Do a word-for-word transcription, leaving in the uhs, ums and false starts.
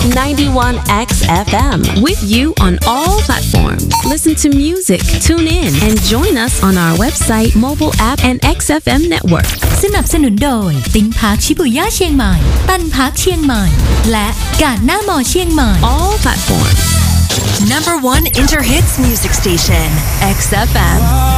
ninety-one X F M with you on all platforms. Listen to music, tune in, and join us on our website, mobile app, and เอ็กซ์ เอฟ เอ็ม Network. สนับสนุนโดยติ้งพาร์คชิบุย่าเชียงใหม่ตันพาร์คเชียงใหม่และการหน้ามอเชียงใหม่ All platforms. Number one Interhits music station, X F M.